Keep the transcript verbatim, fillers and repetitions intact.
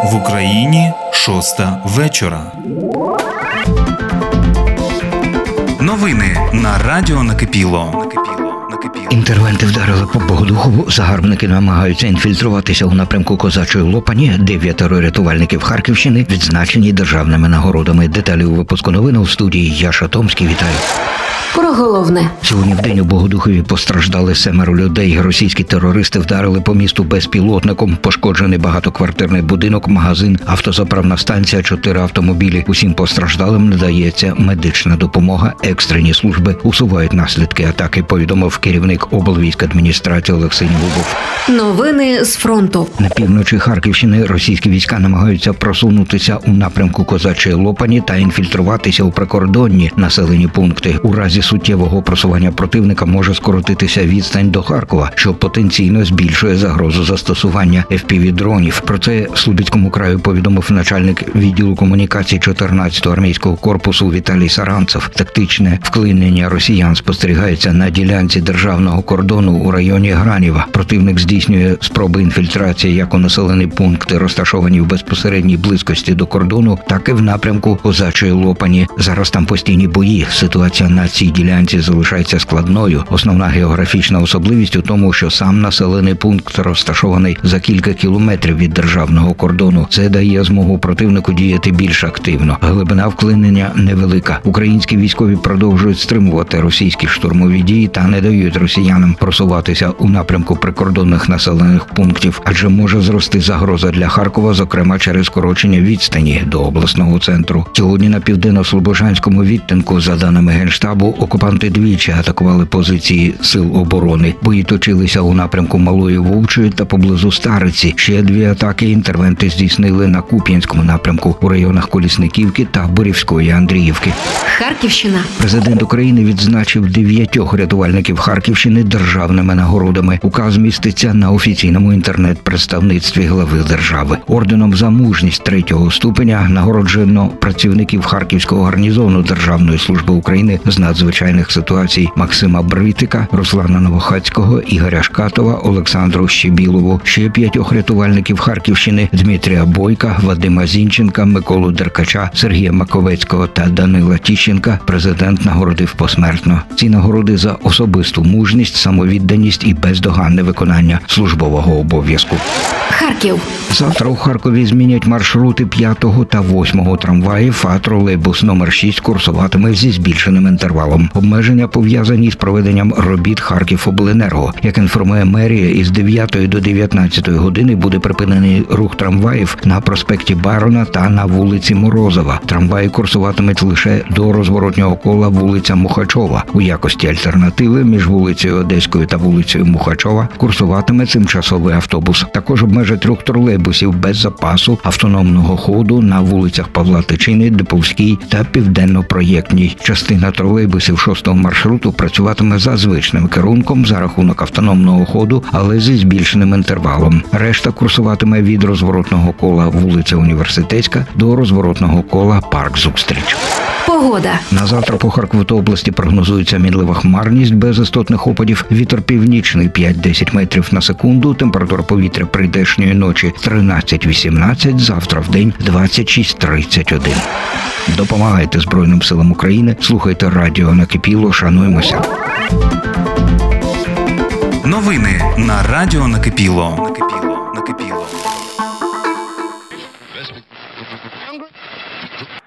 В Україні шоста вечора. Новини на радіо Накипіло. Інтервенти вдарили по Богодухову. Загарбники намагаються інфільтруватися у напрямку Козачої Лопані. Дев'ятеро рятувальників Харківщини відзначені державними нагородами. Деталі у випуску новин у студії Яша Томський. Вітаю. Про головне. Сьогодні в день у Богодухові постраждали семеро людей. Російські терористи вдарили по місту безпілотником. Пошкоджений багатоквартирний будинок, магазин, автозаправна станція, чотири автомобілі. Усім постраждалим надається медична допомога. Екстрені служби усувають наслідки атаки, повідомив керівник облвійськадміністрації Олексій Губов. Новини з фронту. На півночі Харківщини російські війська намагаються просунутися у напрямку Козачої Лопані та інфільтруватися у прикордонні населені пункти. У разі суттєвого просування противника може скоротитися відстань до Харкова, що потенційно збільшує загрозу застосування еф пі ві-дронів. Про це Слобідському краю повідомив начальник відділу комунікацій чотирнадцятого армійського корпусу Віталій Саранцев. Тактичне вклинення росіян спостерігається на ділянці державного кордону у районі Гранєва. Противник здійснює спроби інфільтрації як у населені пункти, розташовані в безпосередній близькості до кордону, так і в напрямку Козачої Лопані. Зараз там постійні бої. Ситуація на цій ділянці залишається складною. Основна географічна особливість у тому, що сам населений пункт розташований за кілька кілометрів від державного кордону. Це дає змогу противнику діяти більш активно. Глибина вклинення невелика. Українські військові продовжують стримувати російські штурмові дії та не дають росіянам просуватися у напрямку прикордонних населених пунктів, адже може зрости загроза для Харкова, зокрема через скорочення відстані до обласного центру. Сьогодні на південно-слобожанському відтинку, за даними Генштабу, окупанти двічі атакували позиції сил оборони. Бої точилися у напрямку Малої Вовчої та поблизу Стариці. Ще дві атаки інтервенти здійснили на Куп'янському напрямку у районах Колісниківки та Борівської Андріївки. Харківщина. Президент України відзначив дев'ятьох рятувальників Харківщини державними нагородами. Указ міститься на офіційному інтернет-представництві глави держави. Орденом за мужність третього ступеня нагороджено працівників Харківського гарнізону Державної служби України з надзвичайних ситуацій Максима Бритика, Руслана Новохацького, Ігоря Шкатова, Олександру Щебілову. Ще п'ятьох рятувальників Харківщини Дмитрія Бойка, Вадима Зінченка, Миколу Деркача, Сергія Маковецького та Данила Тіщенка президент нагородив посмертно. Ці нагороди за особисту мужність, самовідданість і бездоганне виконання службового обов'язку. Харків. Завтра у Харкові змінять маршрути п'ятого та восьмого трамваїв, а тролейбус номер шість курсуватиме зі збільшеним інтервалом. Обмеження пов'язані з проведенням робіт Харківобленерго. Як інформує мерія, із дев'ятої до дев'ятнадцятої години буде припинений рух трамваїв на проспекті Барона та на вулиці Морозова. Трамваї курсуватимуть лише до розворотнього кола вулиця Мухачова. У якості альтернативи між вулицею Одеською та вулицею Мухачова курсуватиме тимчасовий автобус. Також обмежать рух тролейбусів без запасу автономного ходу на вулицях Павла Тичини, Диповській та Південно-Проєктній. Частина тролейбусів шостого маршруту працюватиме за звичним керунком за рахунок автономного ходу, але зі збільшеним інтервалом. Решта курсуватиме від розворотного кола вулиця Університетська до розворотного кола Парк Зустріч. Погода. На завтра по Харкову та області прогнозується мінлива хмарність без істотних опадів. Вітер північний п'ять-десять метрів на секунду. Температура повітря прийдешньої ночі тринадцять-вісімнадцять. Завтра в день двадцять шість тридцять один. Допомагайте Збройним силам України. Слухайте радіо Накипіло. Шануємося. Новини на радіо Накипіло. Накипіло. Накипіло.